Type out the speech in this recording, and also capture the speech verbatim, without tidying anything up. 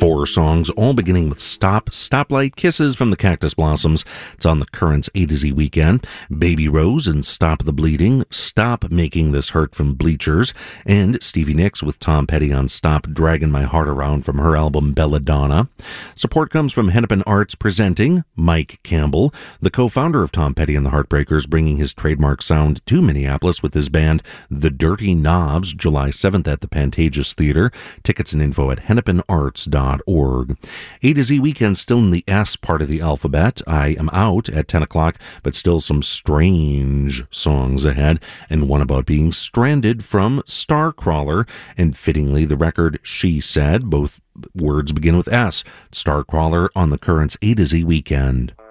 Four songs, all beginning with Stop, Stoplight, Kisses from the Cactus Blossoms. It's on the Currents A to Z weekend. Baby Rose and Stop the Bleeding, Stop Making This Hurt from Bleachers, and Stevie Nicks with Tom Petty on Stop Dragging My Heart Around from her album Belladonna. Support comes from Hennepin Arts presenting Mike Campbell, the co-founder of Tom Petty and the Heartbreakers, bringing his trademark sound to Minneapolis with his band The Dirty Knobs, July seventh at the Pantages Theater. Tickets and info at hennepin arts dot org. A to Z weekend still in the S part of the alphabet. I am out at ten o'clock, but still some strange songs ahead, and one about being stranded from Starcrawler, and fittingly the record She Said. Both words begin with S. Starcrawler on the Currents A to Z weekend.